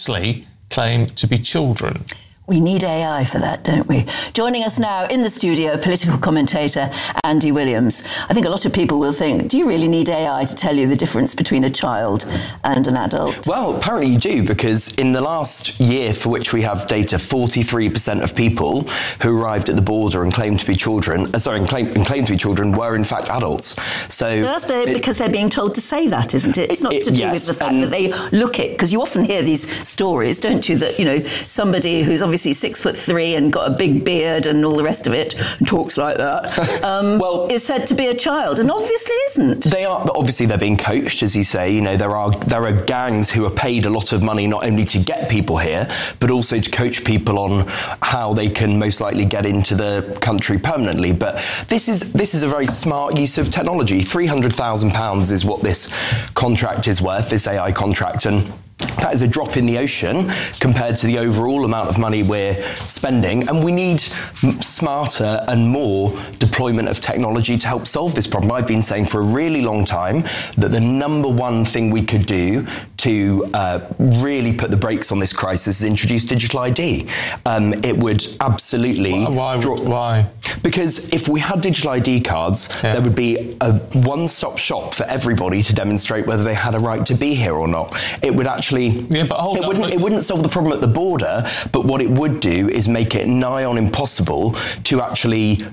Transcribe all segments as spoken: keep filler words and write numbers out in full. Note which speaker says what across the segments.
Speaker 1: falsely claim to be children.
Speaker 2: We need A I for that, don't we? Joining us now in the studio, political commentator Andy Williams. I think a lot of people will think, do you really need A I to tell you the difference between a child and an adult?
Speaker 3: Well, apparently you do, because in the last year for which we have data, forty-three percent of people who arrived at the border and claimed to be children, uh, sorry, and claimed, and claimed to be children were in fact adults. So
Speaker 2: well, that's it, because they're being told to say that, isn't it? It's not
Speaker 3: it,
Speaker 2: to do
Speaker 3: yes,
Speaker 2: with the fact that they look it, because you often hear these stories, don't you, that, you know, somebody who's obviously six foot three and got a big beard and all the rest of it, and talks like that, um, well, is said to be a child, and obviously isn't.
Speaker 3: They are, but obviously they're being coached, as you say. You know, there are there are gangs who are paid a lot of money not only to get people here, but also to coach people on how they can most likely get into the country permanently. But this is this is a very smart use of technology. three hundred thousand pounds is what this contract is worth, this A I contract, and that is a drop in the ocean compared to the overall amount of money we're spending, and we need smarter and more deployment of technology to help solve this problem. I've been saying for a really long time that the number one thing we could do to uh, really put the brakes on this crisis is introduce digital I D. Um, it would absolutely...
Speaker 1: Why? Why?
Speaker 3: Draw,
Speaker 1: why?
Speaker 3: Because if we had digital I D cards, yeah. there would be a one-stop shop for everybody to demonstrate whether they had a right to be here or not. It would actually
Speaker 1: Yeah, but hold
Speaker 3: it
Speaker 1: on,
Speaker 3: wouldn't
Speaker 1: but...
Speaker 3: it wouldn't solve the problem at the border, but what it would do is make it nigh on impossible to actually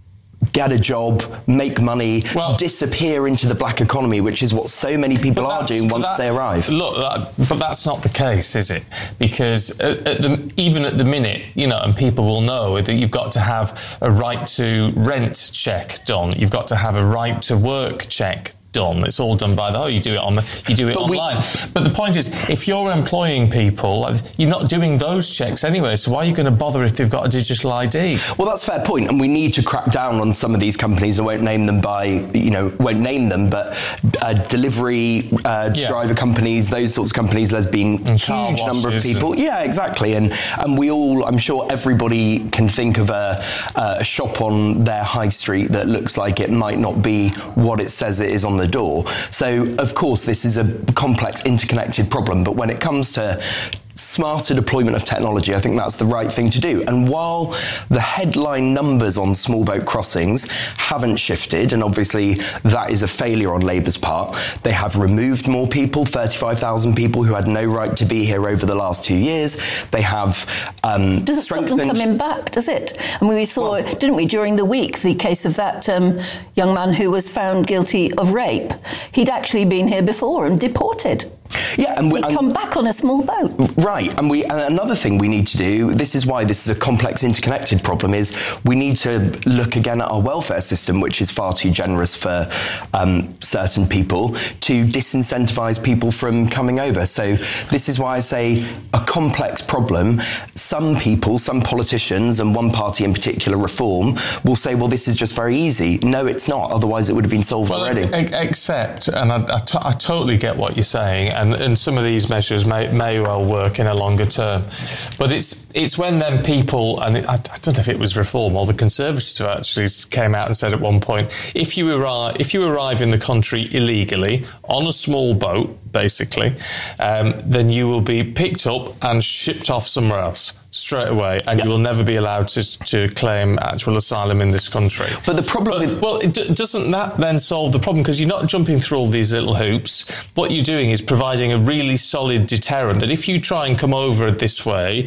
Speaker 3: get a job, make money, well, disappear into the black economy, which is what so many people are doing once
Speaker 1: that,
Speaker 3: they arrive.
Speaker 1: Look, that, but that's not the case, is it? Because at, at the, even at the minute, you know, and people will know that you've got to have a right to rent check done. You've got to have a right to work check done. It's all done by the, oh, you do it on the, you do it but online. We, but the point is, if you're employing people, you're not doing those checks anyway, so why are you going to bother if they've got a digital I D?
Speaker 3: Well, that's a fair point, and we need to crack down on some of these companies. I won't name them by, you know, won't name them, but uh, delivery uh, yeah. driver companies, those sorts of companies, there's been a huge number of people. And... Yeah, exactly, and and we all, I'm sure everybody can think of a, a shop on their high street that looks like it might not be what it says it is on the door. So, of course, this is a complex, interconnected problem, but when it comes to smarter deployment of technology, I think that's the right thing to do. And while the headline numbers on small boat crossings haven't shifted, and obviously that is a failure on Labour's part, they have removed more people, thirty-five thousand people who had no right to be here over the last two years. They have um,
Speaker 2: Does it stop them coming back, does it? I mean, we saw, well, didn't we, during the week, the case of that um, young man who was found guilty of rape. He'd actually been here before and deported.
Speaker 3: Yeah, and we
Speaker 2: and come back on a small boat.
Speaker 3: Right, and we and another thing we need to do, this is why this is a complex, interconnected problem, is we need to look again at our welfare system, which is far too generous for um, certain people, to disincentivise people from coming over. So this is why I say a complex problem. Some people, some politicians, and one party in particular, Reform, will say, well, this is just very easy. No, it's not. Otherwise, it would have been solved
Speaker 1: well,
Speaker 3: already.
Speaker 1: Except, and I, I, t- I totally get what you're saying, and, and some of these measures may, may well work in a longer term. But it's it's when then people, and it, I, I don't know if it was Reform or the Conservatives who actually came out and said at one point, if you arrive, if you arrive in the country illegally on a small boat, basically, um, then you will be picked up and shipped off somewhere else straight away, and yep. you will never be allowed to to claim actual asylum in this country.
Speaker 3: But the problem
Speaker 1: but,
Speaker 3: with...
Speaker 1: Well, it d- doesn't that then solve the problem? Because you're not jumping through all these little hoops. What you're doing is providing a really solid deterrent that if you try and come over this way,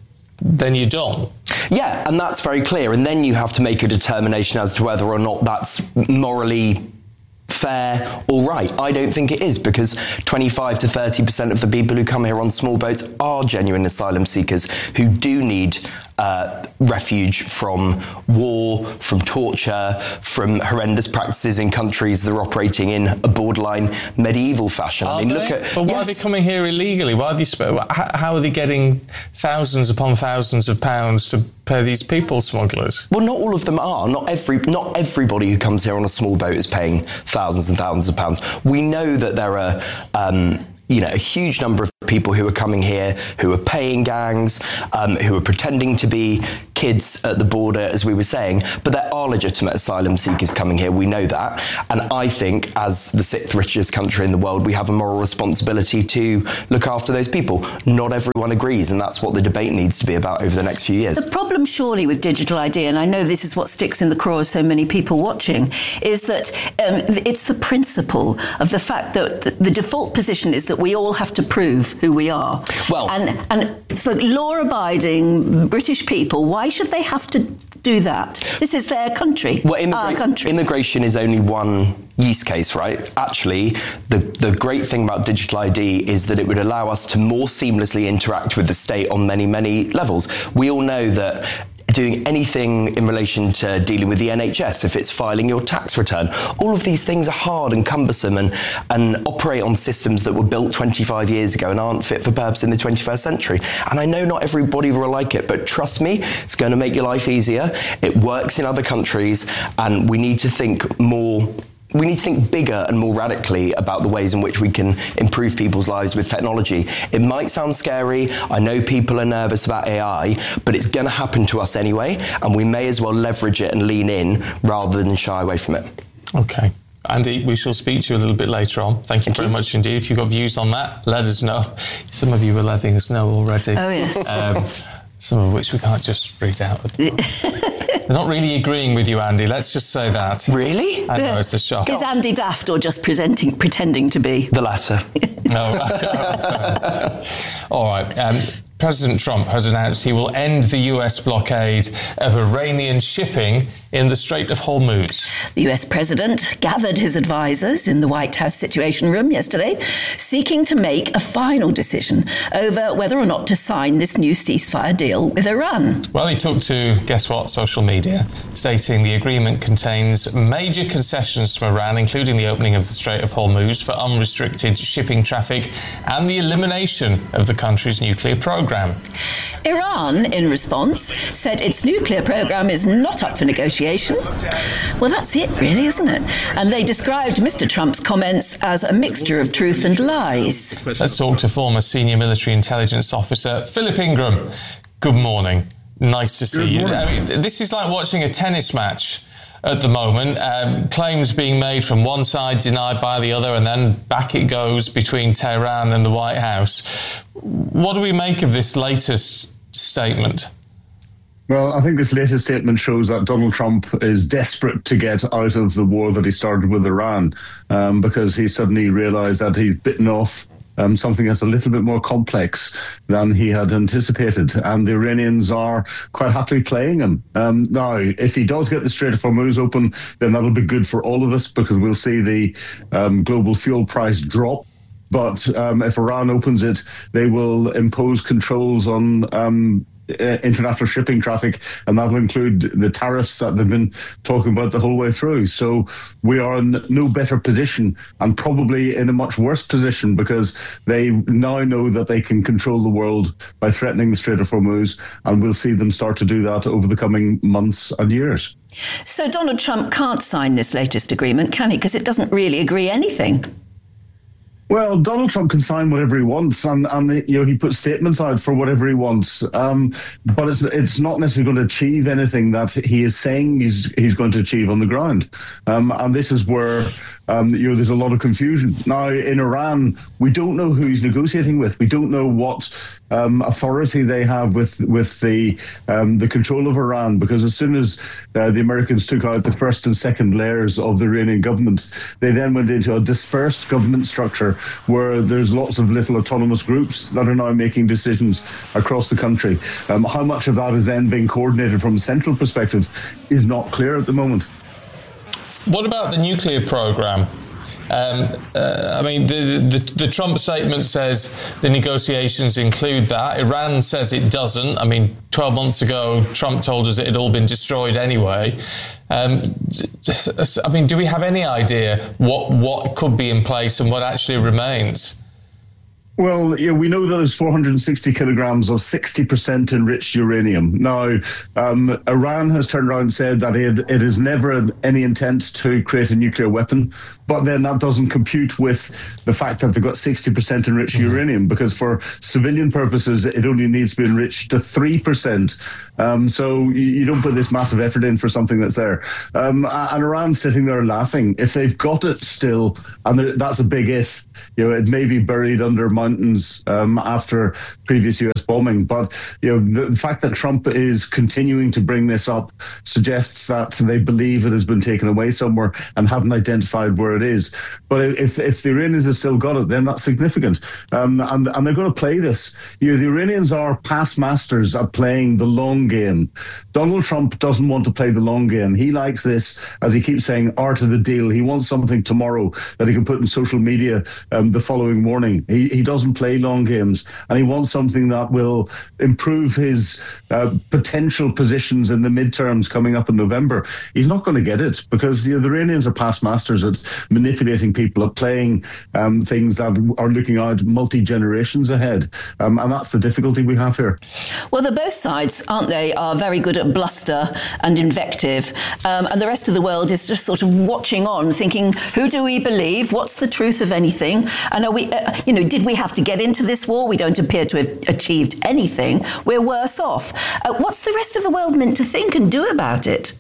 Speaker 1: then you're done.
Speaker 3: Yeah, and that's very clear. And then you have to make a determination as to whether or not that's morally fair or right. I don't think it is, because twenty-five to thirty percent of the people who come here on small boats are genuine asylum seekers who do need uh, refuge from war, from torture, from horrendous practices in countries that are operating in a borderline medieval fashion.
Speaker 1: Are
Speaker 3: I mean,
Speaker 1: they?
Speaker 3: look at...
Speaker 1: But why
Speaker 3: yes.
Speaker 1: are they coming here illegally? Why are they? Sp- how are they getting thousands upon thousands of pounds to pay these people smugglers?
Speaker 3: Well, not all of them are. Not every. Not everybody who comes here on a small boat is paying thousands and thousands of pounds. We know that there are, um, you know, a huge number of people who are coming here who are paying gangs, um, who are pretending to be kids at the border, as we were saying, but there are legitimate asylum seekers coming here. We know that. And I think as the sixth richest country in the world, we have a moral responsibility to look after those people. Not everyone agrees, and that's what the debate needs to be about over the next few years.
Speaker 2: The problem surely with digital I D, and I know this is what sticks in the craw of so many people watching, is that um, it's the principle of the fact that the, the default position is that we all have to prove who we are.
Speaker 3: Well,
Speaker 2: and, and for law-abiding British people, why should they have to do that? This is their country,
Speaker 3: well, immigra-
Speaker 2: our country.
Speaker 3: Immigration is only one use case, right? Actually, the, the great thing about digital I D is that it would allow us to more seamlessly interact with the state on many, many levels. We all know that doing anything in relation to dealing with the N H S, if it's filing your tax return, all of these things are hard and cumbersome and, and operate on systems that were built twenty-five years ago and aren't fit for purpose in the twenty-first century. And I know not everybody will like it, but trust me, it's going to make your life easier. It works in other countries, and we need to think more We need to think bigger and more radically about the ways in which we can improve people's lives with technology. It might sound scary. I know people are nervous about A I, but it's going to happen to us anyway, and we may as well leverage it and lean in rather than shy away from it.
Speaker 1: Okay. Andy, we shall speak to you a little bit later on. Thank you Thank very you. much indeed. If you've got views on that, let us know. Some of you were letting us know already.
Speaker 2: Oh, yes.
Speaker 1: Um, some of which we can't just read out. They're not really agreeing with you, Andy. Let's just say that.
Speaker 3: Really?
Speaker 1: I know, it's a shock.
Speaker 2: Is Andy daft or just presenting, pretending to be?
Speaker 3: The latter.
Speaker 1: No. All right. Um, President Trump has announced he will end the U S blockade of Iranian shipping in the Strait of Hormuz.
Speaker 2: The U S president gathered his advisors in the White House Situation Room yesterday, seeking to make a final decision over whether or not to sign this new ceasefire deal with Iran.
Speaker 1: Well, he took to, guess what, social media, stating the agreement contains major concessions from Iran, including the opening of the Strait of Hormuz for unrestricted shipping traffic and the elimination of the country's nuclear program.
Speaker 2: Iran, in response, said its nuclear program is not up for negotiation. Well, that's it, really, isn't it? And they described Mister Trump's comments as a mixture of truth and lies.
Speaker 1: Let's talk to former senior military intelligence officer Philip Ingram. Good morning. Nice to see you. I mean, this is like watching a tennis match at the moment. Um, claims being made from one side, denied by the other, and then back it goes between Tehran and the White House. What do we make of this latest statement?
Speaker 4: Well, I think this latest statement shows that Donald Trump is desperate to get out of the war that he started with Iran, um, because he suddenly realized that he's bitten off Um, something that's a little bit more complex than he had anticipated. And the Iranians are quite happily playing him. Um, now, if he does get the Strait of Hormuz open, then that'll be good for all of us, because we'll see the um, global fuel price drop. But um, if Iran opens it, they will impose controls on um, international shipping traffic, and that will include the tariffs that they've been talking about the whole way through. So we are in no better position, and probably in a much worse position, because they now know that they can control the world by threatening the Strait of Hormuz, and we'll see them start to do that over the coming months and years.
Speaker 2: So Donald Trump can't sign this latest agreement, can he? Because it doesn't really agree anything.
Speaker 4: Well, Donald Trump can sign whatever he wants, and, and you know, he puts statements out for whatever he wants. Um, but it's it's not necessarily going to achieve anything that he is saying he's he's going to achieve on the ground. Um, and this is where um, you know there's a lot of confusion now in Iran. We don't know who he's negotiating with. We don't know what um, authority they have with with the um, the control of Iran, because as soon as uh, the Americans took out the first and second layers of the Iranian government, they then went into a dispersed government structure where there's lots of little autonomous groups that are now making decisions across the country. Um, how much of that is then being coordinated from a central perspective is not clear at the moment.
Speaker 1: What about the nuclear program? Um, uh, I mean, the, the, the Trump statement says the negotiations include that. Iran says it doesn't. I mean, twelve months ago, Trump told us it had all been destroyed anyway. Um, I mean, do we have any idea what, what could be in place and what actually remains?
Speaker 4: Well, yeah, we know that there's four hundred sixty kilograms of sixty percent enriched uranium. Now, um, Iran has turned around and said that it, it is never any intent to create a nuclear weapon, but then that doesn't compute with the fact that they've got sixty percent enriched mm-hmm. uranium, because for civilian purposes, it only needs to be enriched to three percent. Um, so you, you don't put this massive effort in for something that's there. Um, and Iran's sitting there laughing. If they've got it still, and that's a big if, you know, it may be buried under mountains um, after previous U S bombing. But you know, the fact that Trump is continuing to bring this up suggests that they believe it has been taken away somewhere and haven't identified where it is. But if if the Iranians have still got it, then that's significant. Um, and, and they're going to play this. You know, the Iranians are past masters at playing the long game. Donald Trump doesn't want to play the long game. He likes this, as he keeps saying, art of the deal. He wants something tomorrow that he can put in social media um, the following morning. He, he doesn't play long games, and he wants something that will improve his uh, potential positions in the midterms coming up in November. He's not going to get it, because you know, the Iranians are past masters at manipulating people, at playing um, things that are looking out multi-generations ahead. Um, and that's the difficulty we have here.
Speaker 2: Well, they're both sides, aren't they, are very good at bluster and invective. Um, and the rest of the world is just sort of watching on, thinking, who do we believe? What's the truth of anything? And are we, uh, you know, did we have to get into this war? We don't appear to have achieved anything. We're worse off. Uh, what's the rest of the world meant to think and do about it?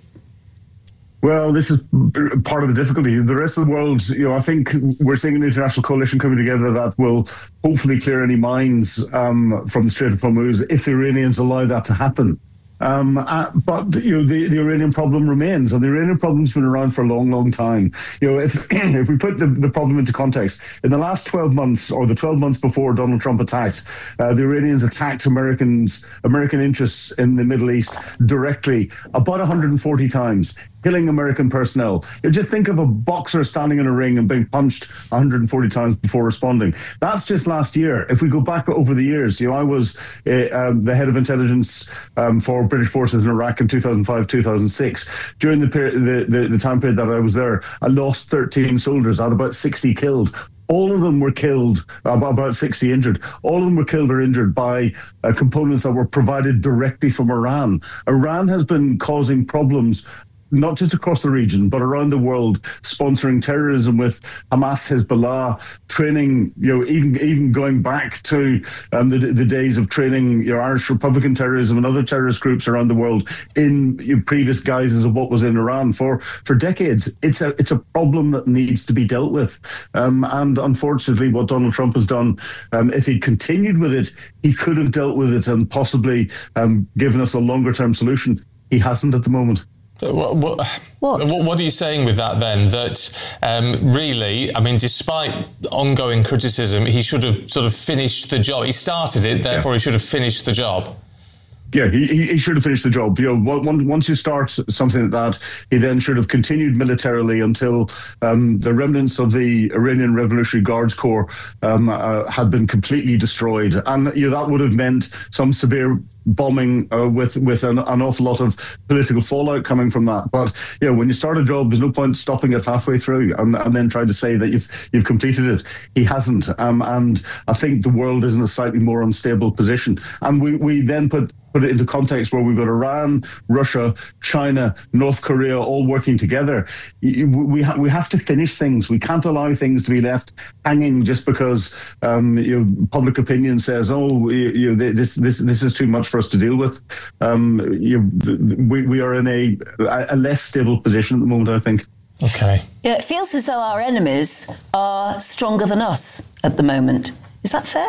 Speaker 4: Well, this is part of the difficulty. The rest of the world, you know, I think we're seeing an international coalition coming together that will hopefully clear any minds um, from the Strait of Hormuz if the Iranians allow that to happen. Um, uh, but you know, the, the Iranian problem remains, and the Iranian problem's been around for a long, long time. You know, if if we put the, the problem into context, in the last twelve months, or the twelve months before Donald Trump attacked, uh, the Iranians attacked Americans, American interests in the Middle East directly about one hundred forty times, killing American personnel. You just think of a boxer standing in a ring and being punched one hundred forty times before responding. That's just last year. If we go back over the years, you know, I was uh, um, the head of intelligence um, for British forces in Iraq in two thousand five, two thousand six. During the, period, the, the, the time period that I was there, I lost thirteen soldiers. I had about sixty killed. All of them were killed, about sixty injured. All of them were killed or injured by uh, components that were provided directly from Iran. Iran has been causing problems not just across the region, but around the world, sponsoring terrorism with Hamas, Hezbollah, training, you know, even even going back to um, the, the days of training your Irish Republican terrorism and other terrorist groups around the world in you know, previous guises of what was in Iran for, for decades. It's a it's a problem that needs to be dealt with. Um, and unfortunately, what Donald Trump has done, um, if he'd continued with it, he could have dealt with it and possibly um, given us a longer-term solution. He hasn't at the moment.
Speaker 1: What, what, what? what are you saying with that then? That um, really, I mean, despite ongoing criticism, he should have sort of finished the job. He started it, therefore yeah. he should have finished the job.
Speaker 4: Yeah, he, he should have finished the job. You know, once you start something like that, he then should have continued militarily until um, the remnants of the Iranian Revolutionary Guards Corps um, uh, had been completely destroyed, and you know, that would have meant some severe bombing uh, with with an, an awful lot of political fallout coming from that. But yeah, when you start a job, there's no point stopping it halfway through and, and then trying to say that you've you've completed it. He hasn't, um, and I think the world is in a slightly more unstable position. And we we then put. Put it into context where we've got Iran, Russia, China, North Korea all working together. We ha- we have to finish things. We can't allow things to be left hanging just because um, you know, public opinion says, "Oh, you, you, this this this is too much for us to deal with." Um, you, we we are in a a less stable position at the moment, I think.
Speaker 1: Okay.
Speaker 2: Yeah, it feels as though our enemies are stronger than us at the moment. Is that fair?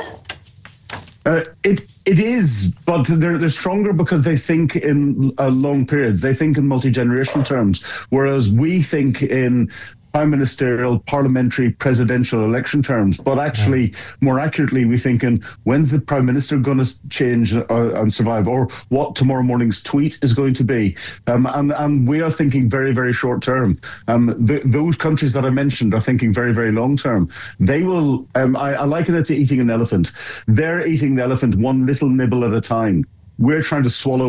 Speaker 4: Uh, it it is, but they're they're stronger because they think in uh, long periods. They think in multi-generational terms, whereas we think in prime ministerial, parliamentary, presidential election terms. But actually, more accurately, we think in when's the prime minister going to change uh, and survive, or what tomorrow morning's tweet is going to be. Um, and, and we are thinking very, very short term. Um, the, those countries that I mentioned are thinking very, very long term. They will, um, I, I liken it to eating an elephant. They're eating the elephant one little nibble at a time. We're trying to swallow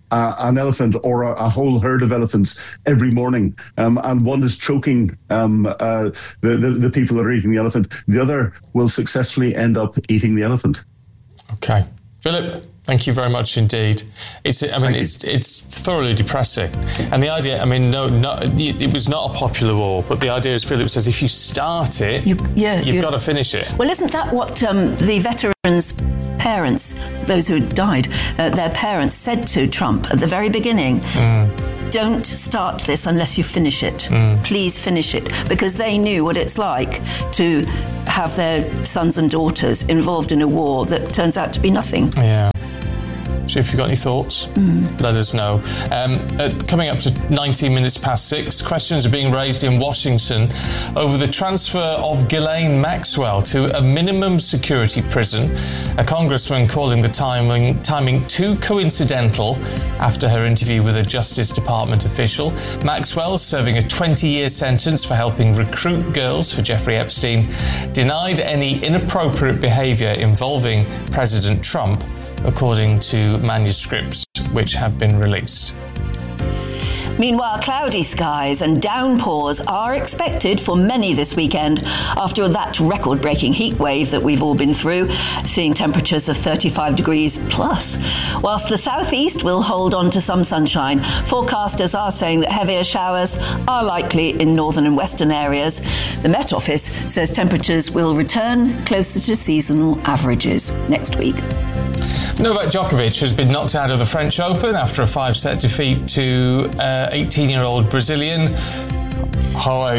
Speaker 4: uh, an elephant or a, a whole herd of elephants every morning, um, and one is choking um, uh, the, the the people that are eating the elephant. The other will successfully end up eating the elephant.
Speaker 1: Okay, Philip. Thank you very much indeed. It's, I mean, Thank it's you. it's thoroughly depressing, and the idea. I mean, no, not, it was not a popular war, but the idea is, Philip says, if you start it, you, yeah, you've got to finish it.
Speaker 2: Well, isn't that what um, the veterans' parents, those who died, uh, their parents said to Trump at the very beginning? Mm. Don't start this unless you finish it. Mm. Please finish it, because they knew what it's like to have their sons and daughters involved in a war that turns out to be nothing.
Speaker 1: Yeah. So if you've got any thoughts, mm. let us know. Um, uh, coming up to nineteen minutes past six, questions are being raised in Washington over the transfer of Ghislaine Maxwell to a minimum security prison. A congressman calling the timing, timing too coincidental after her interview with a Justice Department official. Maxwell, serving a twenty-year sentence for helping recruit girls for Jeffrey Epstein, denied any inappropriate behaviour involving President Trump, according to manuscripts which have been released.
Speaker 2: Meanwhile, cloudy skies and downpours are expected for many this weekend after that record-breaking heat wave that we've all been through, seeing temperatures of thirty-five degrees plus. Whilst the southeast will hold on to some sunshine, forecasters are saying that heavier showers are likely in northern and western areas. The Met Office says temperatures will return closer to seasonal averages next week.
Speaker 1: Novak Djokovic has been knocked out of the French Open after a five-set defeat to uh, eighteen-year-old Brazilian Hoye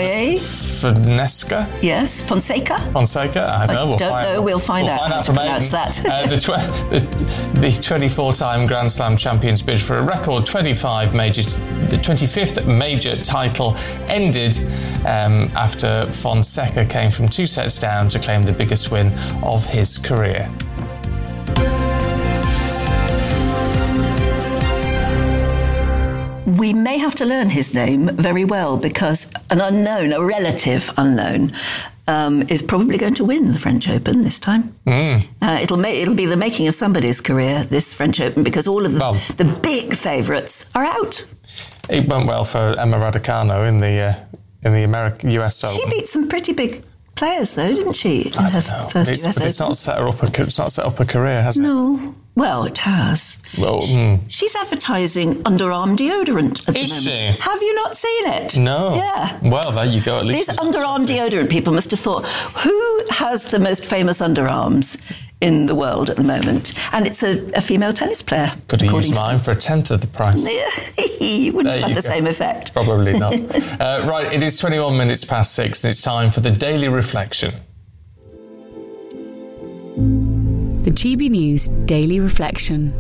Speaker 1: Fonseca.
Speaker 2: Yes, Fonseca.
Speaker 1: Fonseca. I don't know.
Speaker 2: I
Speaker 1: We'll
Speaker 2: don't
Speaker 1: find,
Speaker 2: know. We'll find
Speaker 1: we'll
Speaker 2: out
Speaker 1: find
Speaker 2: how
Speaker 1: out
Speaker 2: to pronounce that.
Speaker 1: uh, the, tw- the, the twenty-four-time Grand Slam champions bid for a record twenty-five major, the twenty-fifth major title ended um, after Fonseca came from two sets down to claim the biggest win of his career.
Speaker 2: We may have to learn his name very well because an unknown, a relative unknown, um, is probably going to win the French Open this time. Mm. Uh, it'll ma- it'll be the making of somebody's career, this French Open, because all of the, well, the big favourites are out.
Speaker 1: It went well for Emma Raducanu in the uh, in the American U S Open.
Speaker 2: She beat some pretty big players, though, didn't she? In
Speaker 1: I
Speaker 2: her
Speaker 1: don't know.
Speaker 2: First
Speaker 1: it's,
Speaker 2: U S
Speaker 1: but it's
Speaker 2: Open?
Speaker 1: not set her up. A, it's not set up a career, has it?
Speaker 2: No. Well, it has.
Speaker 1: Well, mm.
Speaker 2: She's advertising underarm deodorant at the
Speaker 1: Is
Speaker 2: moment.
Speaker 1: she?
Speaker 2: Have you not seen it?
Speaker 1: No.
Speaker 2: Yeah.
Speaker 1: Well, there you go. At least
Speaker 2: these underarm deodorant people must have thought, who has the most famous underarms in the world at the moment? And it's a, a female tennis player.
Speaker 1: Could have used mine for a tenth of the price.
Speaker 2: You wouldn't
Speaker 1: There
Speaker 2: have
Speaker 1: you
Speaker 2: the
Speaker 1: go.
Speaker 2: same effect.
Speaker 1: Probably not. uh, right, it is twenty-one minutes past six, and it's time for the Daily Reflection.
Speaker 5: The G B News Daily Reflection.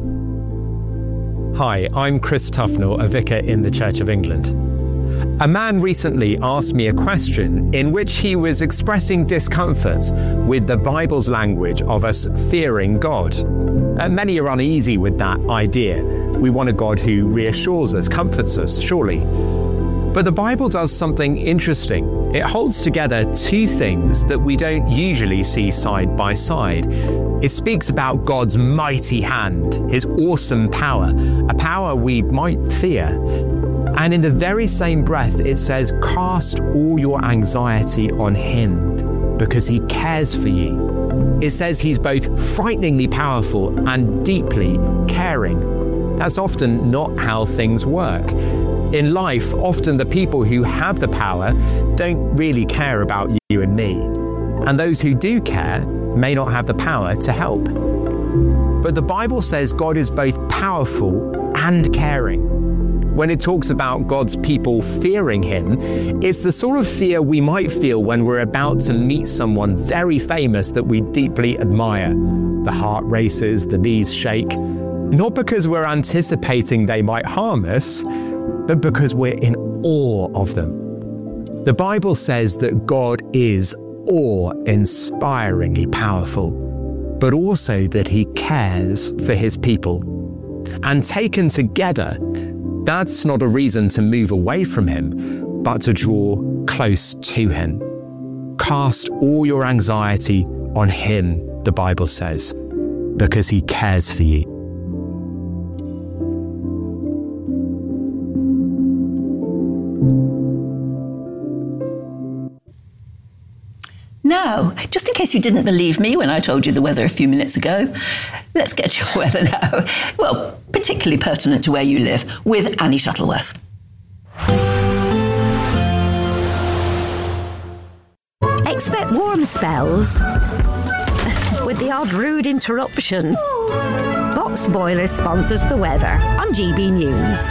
Speaker 6: Hi, I'm Chris Tufnell, a vicar in the Church of England. A man recently asked me a question in which he was expressing discomfort with the Bible's language of us fearing God. Uh, many are uneasy with that idea. We want a God who reassures us, comforts us, surely. But the Bible does something interesting. It holds together two things that we don't usually see side by side. It speaks about God's mighty hand, his awesome power, a power we might fear. And in the very same breath, it says, cast all your anxiety on him because he cares for you. It says he's both frighteningly powerful and deeply caring. That's often not how things work. In life, often the people who have the power don't really care about you and me. And those who do care may not have the power to help. But the Bible says God is both powerful and caring. When it talks about God's people fearing him, it's the sort of fear we might feel when we're about to meet someone very famous that we deeply admire. The heart races, the knees shake. Not because we're anticipating they might harm us, but because we're in awe of them. The Bible says that God is awe-inspiringly powerful, but also that he cares for his people. And taken together, that's not a reason to move away from him, but to draw close to him. Cast all your anxiety on him, the Bible says, because he cares for you.
Speaker 2: Now, just in case you didn't believe me when I told you the weather a few minutes ago, let's get to your weather now. Well, particularly pertinent to where you live, with Annie Shuttleworth.
Speaker 7: Expect warm spells with the odd rude interruption. Box Boilers sponsors the weather on G B News.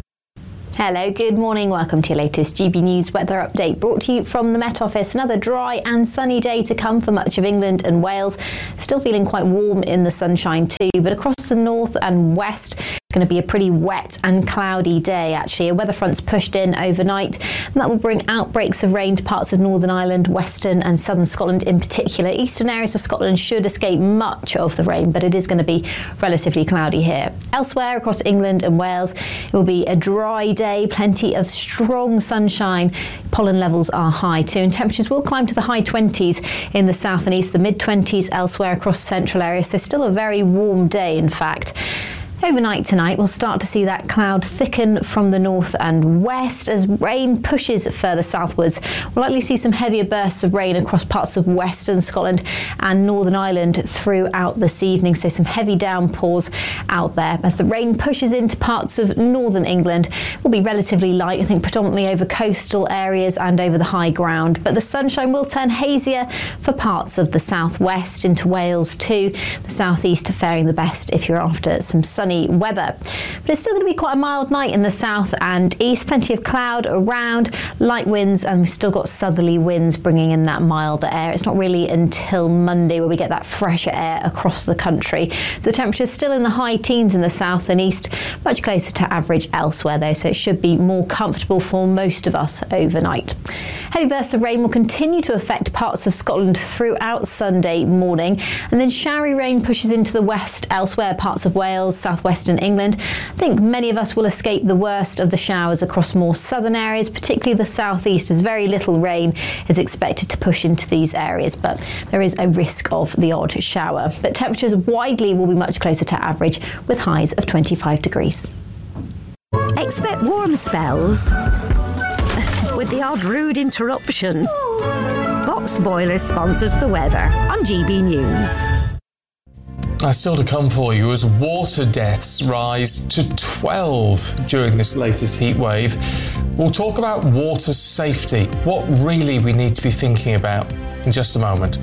Speaker 8: Hello, good morning. Welcome to your latest G B News weather update, brought to you from the Met Office. Another dry and sunny day to come for much of England and Wales. Still feeling quite warm in the sunshine too, but across the north and west, it's going to be a pretty wet and cloudy day actually. A weather front's pushed in overnight, and that will bring outbreaks of rain to parts of Northern Ireland, western and southern Scotland in particular. Eastern areas of Scotland should escape much of the rain, but it is going to be relatively cloudy here. Elsewhere across England and Wales, it will be a dry day, plenty of strong sunshine. Pollen levels are high too, and temperatures will climb to the high twenties in the south and east, the mid twenties elsewhere across central areas. So still a very warm day, in fact. Overnight tonight, we'll start to see that cloud thicken from the north and west as rain pushes further southwards. We'll likely see some heavier bursts of rain across parts of western Scotland and Northern Ireland throughout this evening, so some heavy downpours out there. As the rain pushes into parts of northern England, it will be relatively light, I think predominantly over coastal areas and over the high ground, but the sunshine will turn hazier for parts of the southwest into Wales too. The southeast are faring the best if you're after some sunny weather. But it's still going to be quite a mild night in the south and east. Plenty of cloud around, light winds, and we've still got southerly winds bringing in that milder air. It's not really until Monday where we get that fresher air across the country. The temperature's still in the high teens in the south and east, much closer to average elsewhere though, so it should be more comfortable for most of us overnight. Heavy bursts of rain will continue to affect parts of Scotland throughout Sunday morning, and then showery rain pushes into the west elsewhere, parts of Wales, south western England. I think many of us will escape the worst of the showers across more southern areas, particularly the southeast, as very little rain is expected to push into these areas, but there is a risk of the odd shower. But temperatures widely will be much closer to average, with highs of twenty-five degrees.
Speaker 7: Expect warm spells with the odd rude interruption. Box Boilers sponsors the weather on G B News.
Speaker 1: That's still to come for you as water deaths rise to twelve during this latest heat wave. We'll talk about water safety, what really we need to be thinking about in just a moment.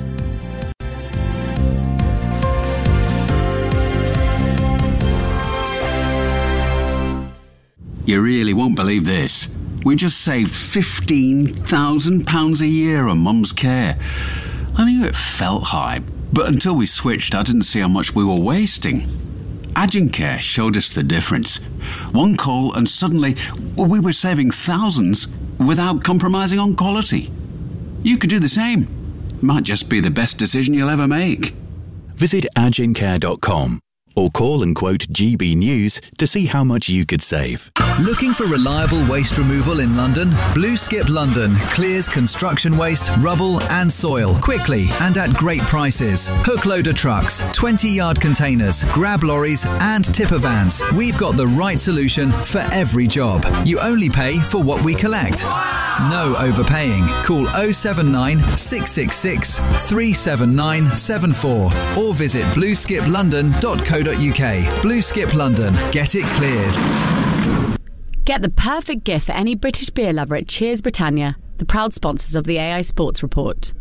Speaker 9: You really won't believe this. We just saved fifteen thousand pounds a year on Mum's care. I knew it felt high, but until we switched, I didn't see how much we were wasting. Agincare showed us the difference. One call and suddenly we were saving thousands without compromising on quality. You could do the same. Might just be the best decision you'll ever make.
Speaker 10: Visit agincare dot com or call and quote G B News to see how much you could save.
Speaker 11: Looking for reliable waste removal in London? Blue Skip London clears construction waste, rubble and soil quickly and at great prices. Hook loader trucks, twenty yard containers, grab lorries and tipper vans. We've got the right solution for every job. You only pay for what we collect. No overpaying. Call oh seven nine, six six six, three seven nine seven four or visit blue skip london dot co dot uk. Blue Skip London. Get it cleared.
Speaker 5: Get the perfect gift for any British beer lover at Cheers Britannia, the proud sponsors of the A I Sports Report.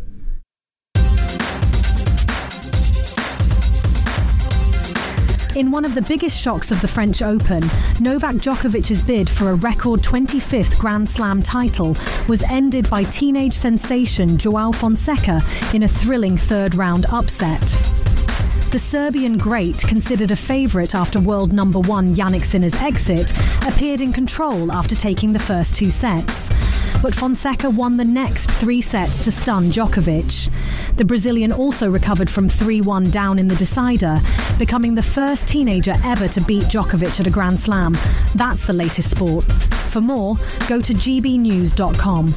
Speaker 12: In one of the biggest shocks of the French Open, Novak Djokovic's bid for a record twenty-fifth Grand Slam title was ended by teenage sensation Joao Fonseca in a thrilling third-round upset. The Serbian great, considered a favourite after world number one Jannik Sinner's exit, appeared in control after taking the first two sets. But Fonseca won the next three sets to stun Djokovic. The Brazilian also recovered from three one down in the decider, becoming the first teenager ever to beat Djokovic at a Grand Slam. That's the latest sport. For more, go to g b news dot com.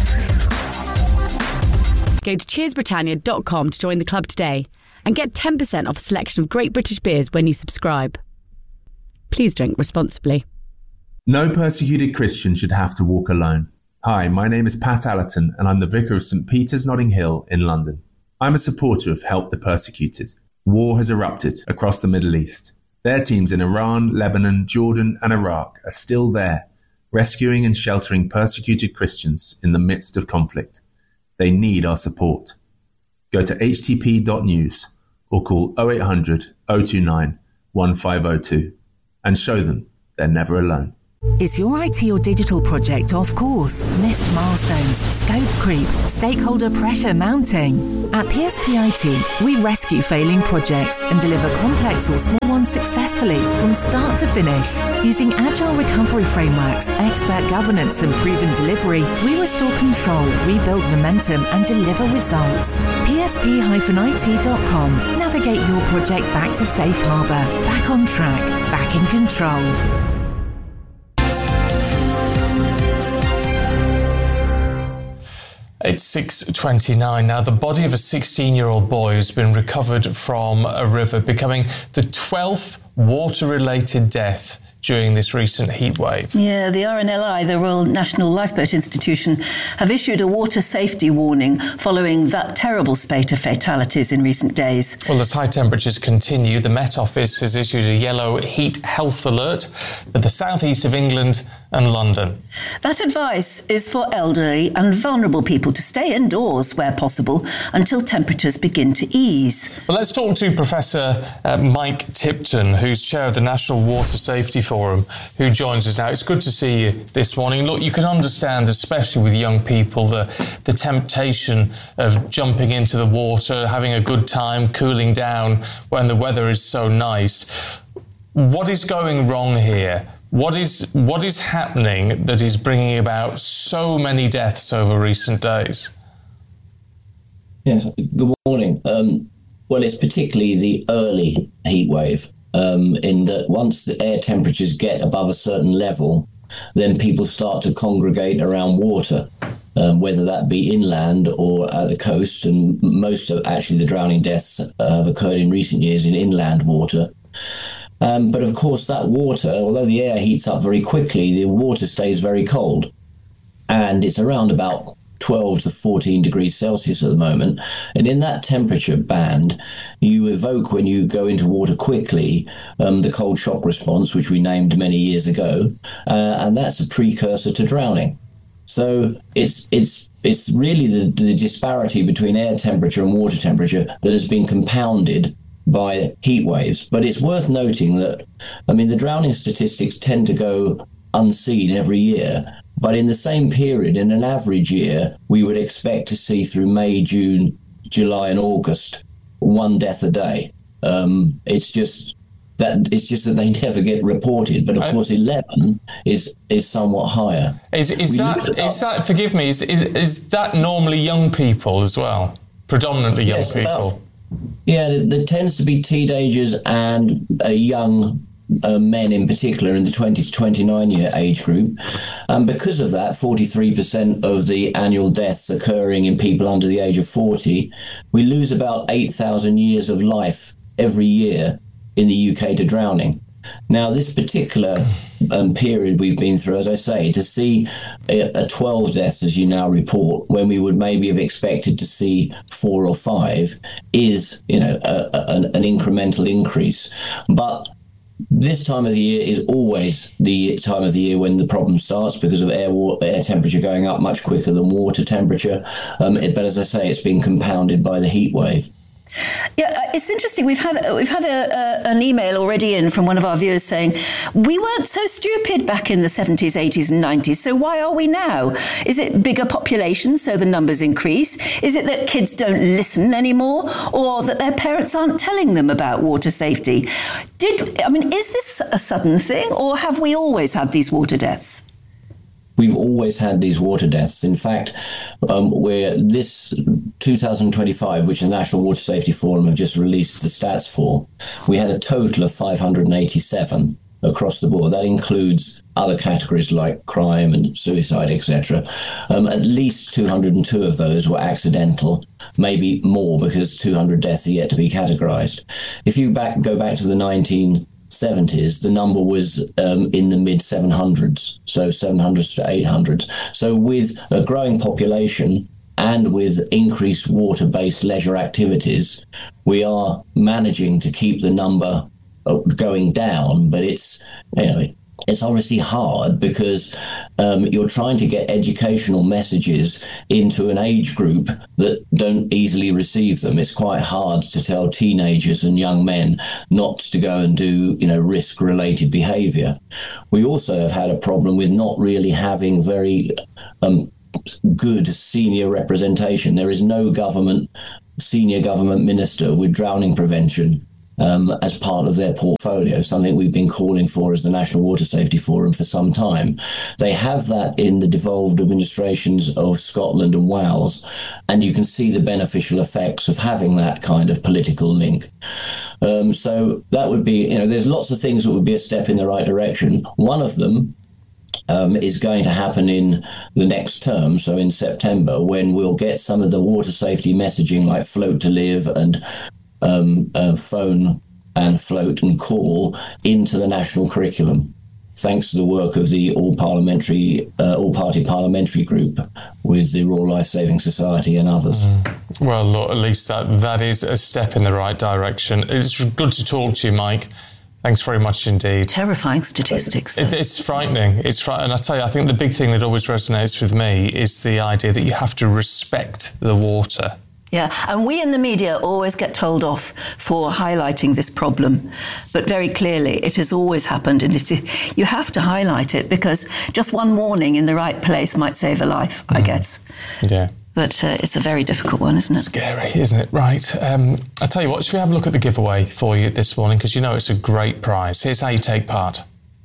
Speaker 5: Go to cheers britannia dot com to join the club today and get ten percent off a selection of great British beers when you subscribe. Please drink responsibly.
Speaker 13: No persecuted Christian should have to walk alone. Hi, my name is Pat Allerton and I'm the Vicar of St Peter's Notting Hill in London. I'm a supporter of Help the Persecuted. War has erupted across the Middle East. Their teams in Iran, Lebanon, Jordan and Iraq are still there, rescuing and sheltering persecuted Christians in the midst of conflict. They need our support. Go to h t p dot news or call oh eight hundred, oh two nine, one five oh two and show them they're never alone.
Speaker 14: Is your I T or digital project off course? Missed milestones, scope creep, stakeholder pressure mounting? At P S P I T, we rescue failing projects and deliver complex or small ones successfully from start to finish. Using agile recovery frameworks, expert governance and proven delivery, we restore control, rebuild momentum and deliver results. P S P I T dot com. Navigate your project back to safe harbour, back on track, back in control.
Speaker 1: It's six twenty-nine now. The body of a sixteen-year-old boy has been recovered from a river, becoming the twelfth water-related death during this recent heat wave.
Speaker 2: Yeah, the R N L I, the Royal National Lifeboat Institution, have issued a water safety warning following that terrible spate of fatalities in recent days.
Speaker 1: Well, as high temperatures continue, the Met Office has issued a yellow heat health alert for the southeast of England and London.
Speaker 2: That advice is for elderly and vulnerable people to stay indoors where possible until temperatures begin to ease.
Speaker 1: Well, let's talk to Professor uh, Mike Tipton, who's chair of the National Water Safety Forum, who joins us now. It's good to see you this morning. Look, you can understand, especially with young people, the, the temptation of jumping into the water, having a good time, cooling down when the weather is so nice. What is going wrong here? What is what is happening that is bringing about so many deaths over recent days?
Speaker 15: Yes, good morning. Um, well, it's particularly the early heat wave, um, in that once the air temperatures get above a certain level, then people start to congregate around water, um, whether that be inland or at the coast. And most of actually the drowning deaths uh, have occurred in recent years in inland water. Um, but of course, that water, although the air heats up very quickly, the water stays very cold. And it's around about twelve to fourteen degrees Celsius at the moment. And in that temperature band, you evoke, when you go into water quickly, um, the cold shock response, which we named many years ago. Uh, and that's a precursor to drowning. So it's it's it's really the, the disparity between air temperature and water temperature that has been compounded by heat waves. But it's worth noting that, I mean, the drowning statistics tend to go unseen every year. But in the same period, in an average year, we would expect to see through May, June, July and August, one death a day. Um, it's just that it's just that they never get reported. But of course, eleven is is somewhat higher.
Speaker 1: Is is that is that? Forgive me. Is, is is that normally young people as well? Predominantly young
Speaker 15: yes,
Speaker 1: people.
Speaker 15: About, yeah, there tends to be teenagers and uh, young uh, men in particular in the twenty to twenty-nine year age group. And because of that, forty-three percent of the annual deaths occurring in people under the age of forty, we lose about eight thousand years of life every year in the U K to drowning. Now, this particular um, period we've been through, as I say, to see a, a twelve deaths, as you now report, when we would maybe have expected to see four or five, is, you know, a, a, an, an incremental increase. But this time of the year is always the time of the year when the problem starts, because of air water, air temperature going up much quicker than water temperature. Um, it, but as I say, it's been compounded by the heat wave.
Speaker 2: Yeah, it's interesting. We've had we've had a, a, an email already in from one of our viewers saying, we weren't so stupid back in the seventies, eighties and nineties, so why are we now? Is it bigger population, so the numbers increase? Is it that kids don't listen anymore, or that their parents aren't telling them about water safety? Did I mean, is this a sudden thing, or have we always had these water deaths?
Speaker 15: We've always had these water deaths. In fact, um, we're this two thousand twenty-five, which the National Water Safety Forum have just released the stats for, we had a total of five hundred eighty-seven across the board. That includes other categories like crime and suicide, et cetera. Um, at least two hundred two of those were accidental, maybe more, because two hundred deaths are yet to be categorized. If you back go back to the nineteen seventies, the number was um, in the mid seven hundreds, so seven hundreds to eight hundreds. So with a growing population and with increased water-based leisure activities, we are managing to keep the number going down, but it's, you know, it's obviously hard because um, you're trying to get educational messages into an age group that don't easily receive them. It's quite hard to tell teenagers and young men not to go and do, you know, risk-related behaviour. We also have had a problem with not really having very um, good senior representation. There is no government, senior government minister with drowning prevention Um, as part of their portfolio, something we've been calling for as the National Water Safety Forum for some time. They have that in the devolved administrations of Scotland and Wales, and you can see the beneficial effects of having that kind of political link. Um, so that would be, you know, there's lots of things that would be a step in the right direction. One of them Um, is going to happen in the next term, so in September, when we'll get some of the water safety messaging like Float to Live and Um, uh, phone and float and call into the national curriculum, thanks to the work of the all parliamentary, uh, all party parliamentary group with the Royal Life Saving Society and others.
Speaker 1: Mm. Well, look, at least that that is a step in the right direction. It's good to talk to you, Mike. Thanks very much indeed.
Speaker 2: Terrifying statistics.
Speaker 1: It, it's frightening. It's fri- and I tell you, I think the big thing that always resonates with me is the idea that you have to respect the water.
Speaker 2: Yeah, and we in the media always get told off for highlighting this problem. But very clearly, it has always happened, and it's, you have to highlight it because just one warning in the right place might save a life, mm. I guess.
Speaker 1: Yeah.
Speaker 2: But uh, it's a very difficult one, isn't it?
Speaker 1: Scary, isn't it? Right. Um, I tell you what, should we have a look at the giveaway for you this morning? Because you know it's a great prize. Here's how you take part.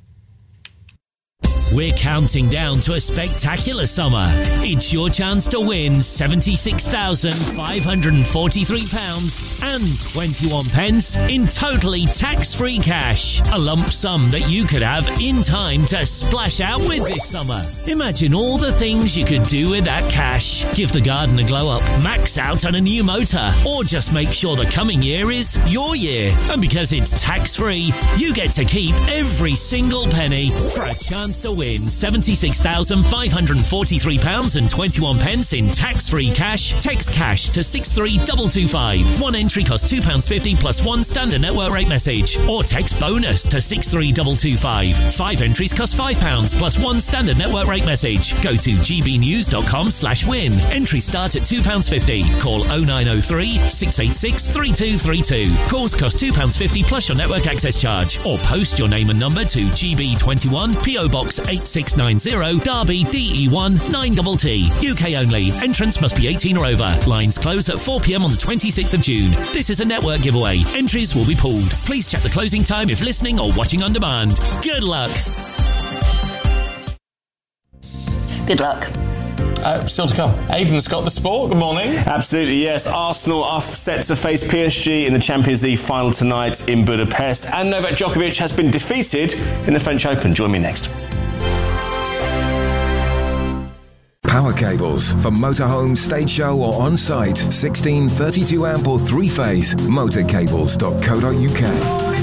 Speaker 16: We're counting down to a spectacular summer. It's your chance to win seventy-six thousand five hundred forty-three pounds and twenty-one pence in totally tax-free cash. A lump sum that you could have in time to splash out with this summer. Imagine all the things you could do with that cash. Give the garden a glow up, max out on a new motor, or just make sure the coming year is your year. And because it's tax-free, you get to keep every single penny for a chance to win seventy-six thousand five hundred forty-three pounds and twenty-one pence in tax-free cash. Text cash to six three two two five. One entry costs two pounds fifty plus one standard network rate message. Or text bonus to six three two two five. Five entries cost five pounds plus one standard network rate message. Go to gbnews.com slash win. Entries start at two pounds fifty. Call oh nine oh three, six eight six, three two three two. Calls cost two pounds fifty plus your network access charge. Or post your name and number to G B twenty-one, P O Box eight six nine zero, Derby, D E one nine T T. U K only. Entrance must be eighteen or over. Lines close at four p.m. on the twenty-sixth of June. This is a network giveaway. Entries will be pulled. Please check the closing time if listening or watching on demand. Good luck.
Speaker 2: Good luck.
Speaker 1: Uh, still to come. Aidan's got the sport. Good morning.
Speaker 17: Absolutely, yes. Arsenal are set to face P S G in the Champions League final tonight in Budapest. And Novak Djokovic has been defeated in the French Open. Join me next.
Speaker 18: Power cables for motorhome, stage show or on-site. sixteen, thirty-two amp or three-phase. motorcables dot co dot uk.